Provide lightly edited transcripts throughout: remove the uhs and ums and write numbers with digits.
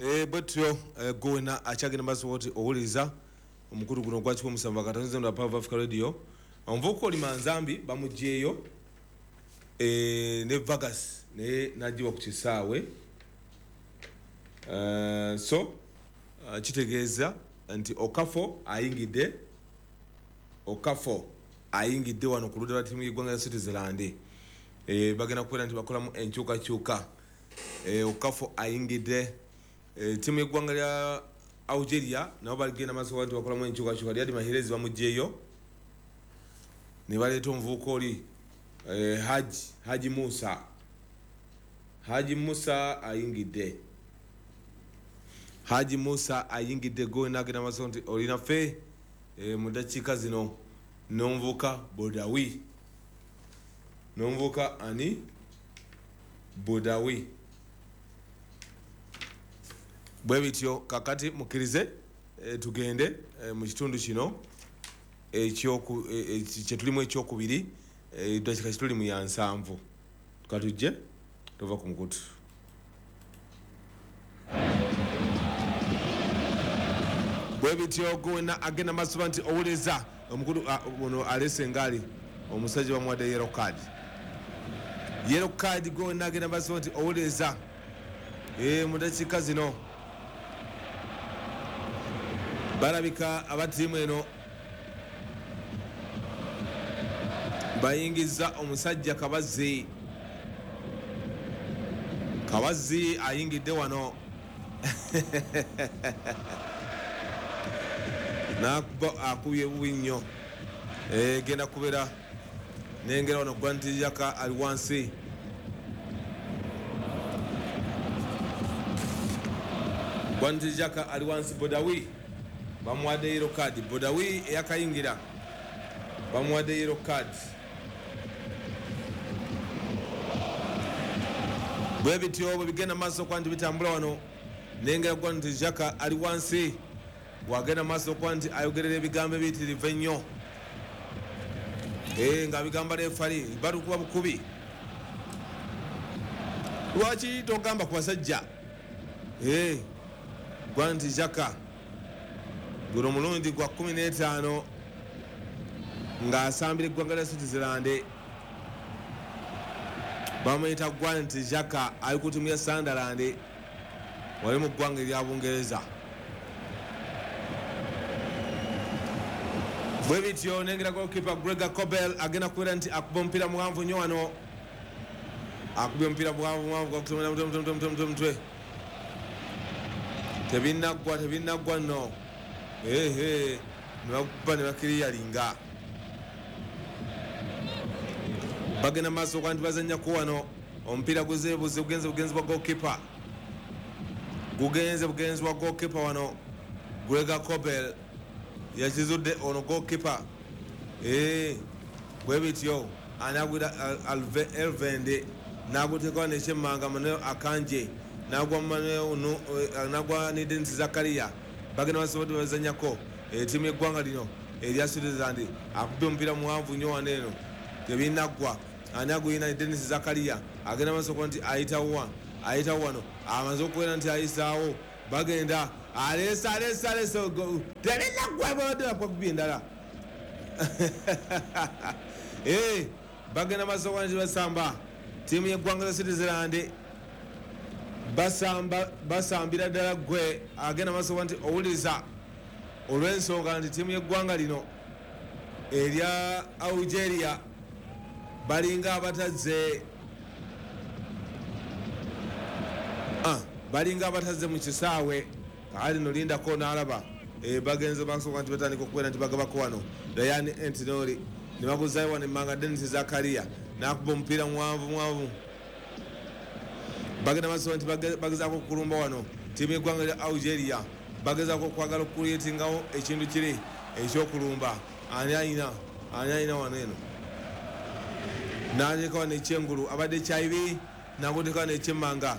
bwetyo gowena akyagenda maaso woti owuliriza omukulu guno gwakiko omusanvu akatonze ndo Power of Africa Radio omuvubuka oli manzambi bamugyeyo ne Vegas ne najiwa ku kisaawe so kitegeeza nti Okafo ayingidde wano ku ludda lwa ttiimu y'eggwanga lya Switzerland bagenda kubeera nti bakolamu enkyukakyuka Okafo ayingidde timu y'eggwanga lya Algeria nabo bagenda maaso nti bakolamu enkyukakyuka Riyad Mahrez bamugyeyo ne baleeta omuvubuka oli Haji Musa ayingidde gowena agenda maaso nti olinaffe mu ddakiika zino n'omuvubuka Bodawi bwe bityo kakati mukkirize tugende mu kitundu kino kye tulimu ekyokubiri eddakiika kituli mu ya 7 katujje tova ku mukutu bwe bityo gowena agenda maaso nti owuliriza omukulu ono alese ngali omusajja bamuwadde yellow card gowena agenda maaso nti owuliriza mu ddakiika zino balabika abatiimu eno bayingiza omusajja Kabazzi ayingidde wano nakuba akubye bubi nnyo genda kubeera nengera wano Gwantijaka ali wansi Bodawi bamuwadde yellow card Bodawi eyakayingira bamuwadde yellow card bwe bityo bwe bigenda maaso kwa nti bitambula wano nengera Gwantijaka ali wansi wagenda maaso kwa nti ayogerera ebigambo ebiyitirivu ennyo nga bigamba refali balukuba bukubi lwaki togamba ku basajja Gwantijaka guno mulundi gwa 15 ng'asambira eggwanga lya Switzerland bamuyita Gwantijaka ali ku ttiimu ya Sunderland wali mu ggwanga erya Bungereza bwe bityo nengera goalkeeper Gregor Kobel agenda kubeera nti akuba omupiira muwanvu nnyo wano akubye omupiira muwanvu gwakutomera mutwe tebinaggwa nno nebakuba nebakiriyalinga bagenda maaso kwa nti bazanyako wano omupiira gugenze bugenzi bwa goalkeeper wano Gregor Kobel yakizudde ono goalkeeper bwe bityo anagwira Elvende naguteekawo nekyemmanga Manuel Akanje nagwa ne Dennis Zakaria bagenda basobodde bazanyako ttiimu y'eggwanga lino erya Switzerland akubye omupiira muwanvu nnyo wano eno tebinaggwa ani aguyina ne Dennis Zakaria agenda maaso kuba nti ayitawo wano amaze okubeera nti ayisaawo bagenda alesa tebinaggwa endala bagenda maaso kuba nti basamba ttiimu y'eggwanga lya Switzerland basambira ddala gwe agenda maaso kuba nti owuliriza olw'ensonga nti ttiimu y'eggwanga lino erya Algeria balinga abatazze mu kisaawe kaali no lindako n'alaba bagenze basobola nti batandika okubeera nti bagabako wano Ryan Entinori ne babuzayo wano emmanga Dennis Zakaria n'akuba omupiira muwanvu bagenda maaso nti bagezaako okulumba wano ttiimu y'eggwanga lya Algeria bagezaako okwagala okukuleetingawo ekintu kiri ekyokulumba ani ayina wano eno n'ateeka wano ekyengulu abadde kyayibi nakuteeka wano ekyemmanga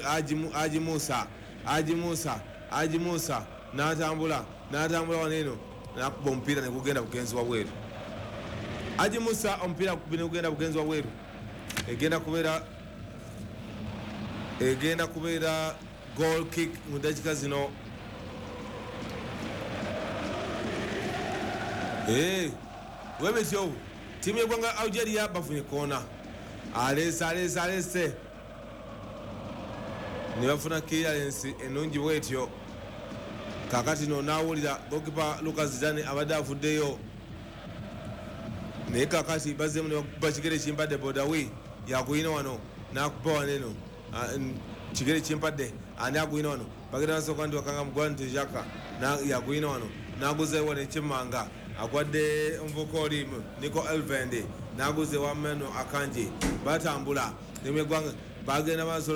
Haji Musa n'atambula wano eno nakuba omupiira negugenda bugenzi wabweru Haji Musa omupiira negugenda bugenzi wabweru egenda kubeera goal kick mu dakika zino. Webetyo timu y'eggwanga Algeria bafunye kona alese ne bafuna clearance ennungi bwetyo. Kakati no nawulira gokipa Lucas Zidane abadde afuddeyo naye kakati bazzemu ne bakuba kigere kimpadde Bodawi yakuyina wano nakuba waneno kigere kimpadde ani akuyina wano bagenda basooka ndi wakanga mugwanti Jaka yakuyina wano naguzeewo nekimmanga agwadde omuvuka olimu Nico Elvende naguze wameno Akanji batambula nemegwanga bagenda maaso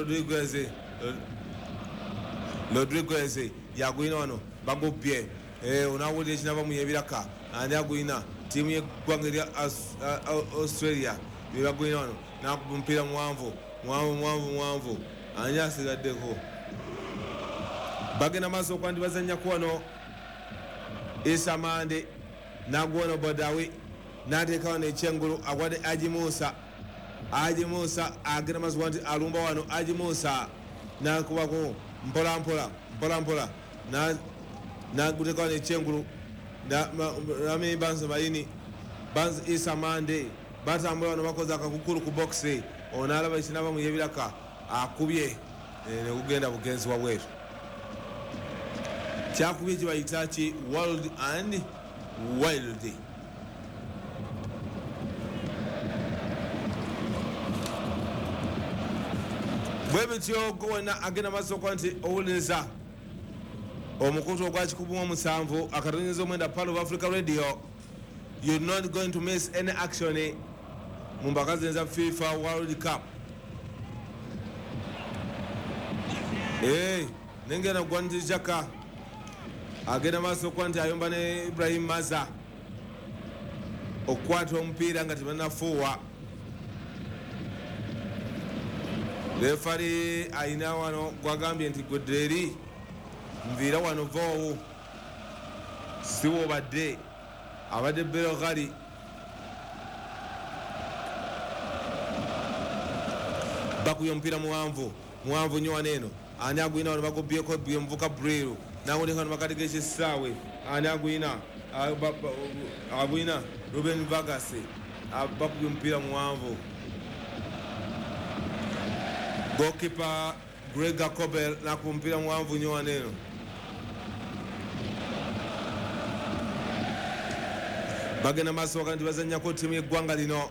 Rodriguez yagwina wano bagubye onawulira ekinava mu yebiraka ani agwina tiimu y'eggwanga erya Australia bebagwina wano nakuba omupiira muwanvu ani asigaddeko bagenda maaso okwandi bazanyaku wano Issa Mande nagwona Bodawi nateeka wano ekyengulu agwadde Haji Musa agenda maaso kwanti alumba wano Haji Musa nakubako mpola naguteeka wano ekyengulu namenyi Banzi Mayini Banzi Issa Mande batambula wano bakoze akakukulu ku boxi onalaba ekinaba mu yebiraka akubye negugenda bugenzi wabweru kyakubye kibayita ki World and Wild. Bwebityo gowona agenda maaso kwa nti owuliriza omukutu ogwa 17 akatonnyeza omwenda Pearl of Africa Radio. You're not going to miss any action mu mpaka zenza FIFA World Cup. Nengenda gwanti Jaka agenda maaso kwa nti ayomba ne Ibrahim Maza okukwata omupiira nga tebanafuuwa. Refari ayina wano gwagambye nti gweddeeri nviira wano voowo siwo badde abadde Beloghali bakuye omupiira muwanvu nnyo waneeno ani agwina wano bagubyeko bye muvuka Brill nawuleka wano makati g'ekisaawe ani agwina Ruben Vargas bakubye omupiira muwanvu. Goalkeeper Gregor Kobel nakuba omupiira muwanvu nnyo waneeno. Bagenda maaso wakati bazanyako ttiimu y'eggwanga lino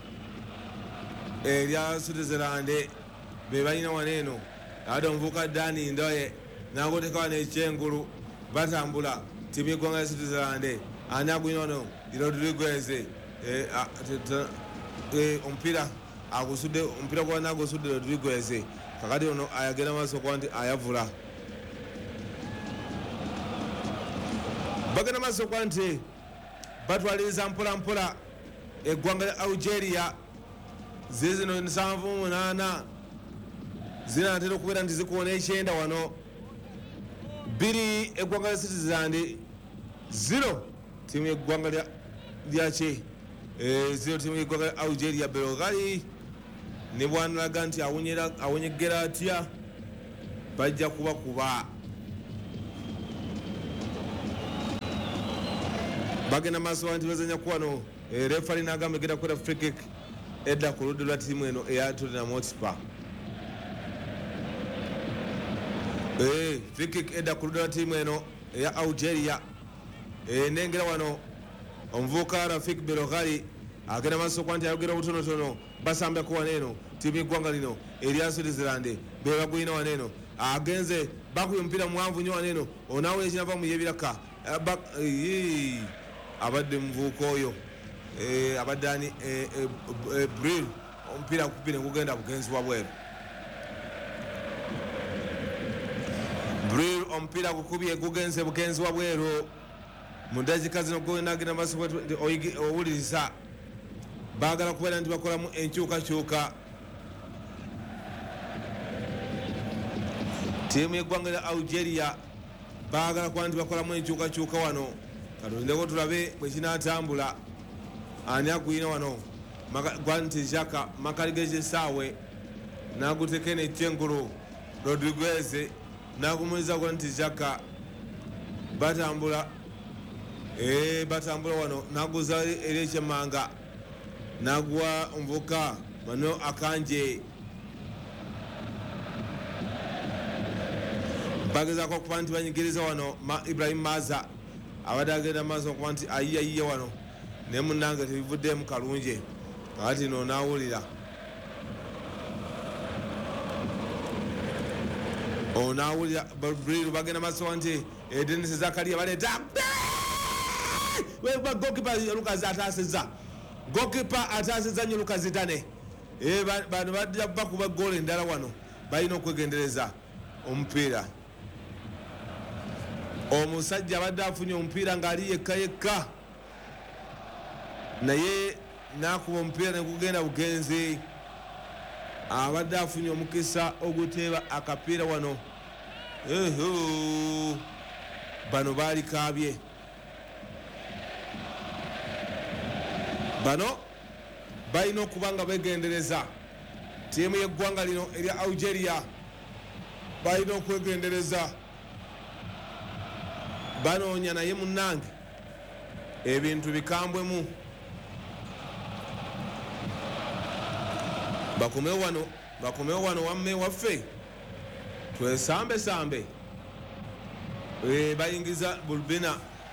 erya Switzerland be balina waneeno abadde omuvubuka Dani Ndoye nagoteeka wano ekyengulu batambula ttiimu y'eggwanga lya Switzerland ani agwina wano Rodriguez omupiira agusudde omupiira gwana agusudde Rodriguez kakati ono ayagenda maaso kwa nti ayavula. Bagenda maaso kwa nti batwaliriza mpola eggwanga lya Algeria zizino 78 zinatera okubeera nti zikuwona 9 wano 2 eggwanga lya Switzerland 0 tiimu y'eggwanga lyaki 0 tiimu y'eggwanga lya Algeria. Beloghali ne bwanalaga nti awonyegera atya bajja kubakuba. Bagenda maaso nti bazanyaku wano refari n'agamba egenda kukwera free kick edda ku ludda lwa ttiimu eno eya Tottenham Hotspur. Free kick edda ku ludda lwa ttiimu eno eya Algeria. Nengera wano omuvubuka Rafik Beloghali agenda maaso kwa nti ayogera obutonotono basambako waneeno ttiimu y'eggwanga lino erya Switzerland be bagwina waneeno agenze bakuye omupiira muwanvu nnyo waneeno onaawula ekinava mu yebiraka abadde muvubuka oyo abadde ani Brill omupiira akupire ngugenda bugenzi wabweru. Brill omupiira gukubye gugenze bugenzi wabweru mu dakika zino gwenagenda maaso nti owuliriza baagala kubeera nti bakolamu enkyukakyuka. Ttiimu y'eggwanga lya Algeria baagala kuba nti bakolamu enkyukakyuka wano katulindeko tulabe bwe kinaatambula. Ani agwina wano gwanti Jaka makali g'ekisaawe naguteeka n'ekyengulu Rodriguez n'agumiriza kwa nti Jaka batambula wano n'aguza eri ekyemmanga n'aguwa omuvubuka Mano Akanje bagezaako okuba nti banyigiriza wano Ibrahim Maza abadde agenda maaso okuba nti ayiye wano naye munnange tebivuddemu kalungi kakati no n'awulira Brill bagenda maaso nti Dennis Zakaria baleeta gokipa Lukazi ataasizza nnyo Lukazi Tane bano bajja bakuba goolo endala wano balina okwegendereza omupiira omusajja abadde afunye omupiira ng'ali yekka naye n'akuba omupiira ne gugenda bugenzi abadde afunye omukisa oguteeba akapiira wano bano baali kaabye bano balina okuba nga begendereza tiimu y'eggwanga lino erya Algeria balina okwegendereza banoonya naye munnange ebintu bikambwemu bakomewo wano wamme waffe twesambesambe bayingiza Bulbina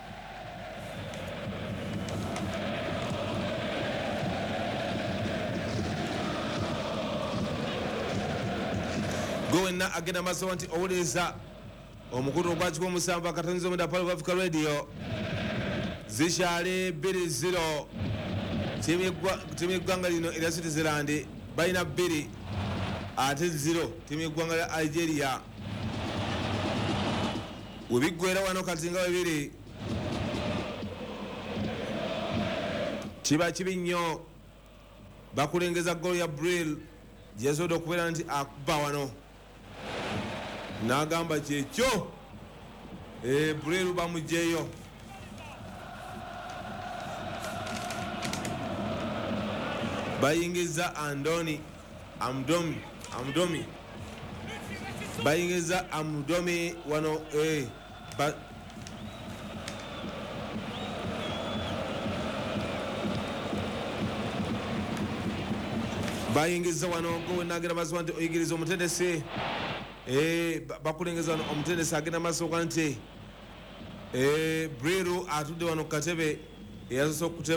gwe wenna agenda maaso nti owuliriza omukutu ogwakikuba omusanvu akatonzi omunda Palo Africa Radio zikyali 2-0 tiimu y'eggwanga lino erya Switzerland balina 2 ate 0 tiimu y'eggwanga lya Algeria webiggwera wano kati nga bibiri kiba kibi nnyo bakulengeza ggoolo ya Brill gyeyasobodde okubeera nti akuba wano n'agamba kyekyo Brill bamugyeyo bayingiza Amdomi bayingiza Amdomi wano bayingiza wano gwe nagenda maaso nti oyigiriza omutendesi bakulengeza wano omutendesi agenda maaso nti Brill atudde wano ku katebe eyasoose okuteba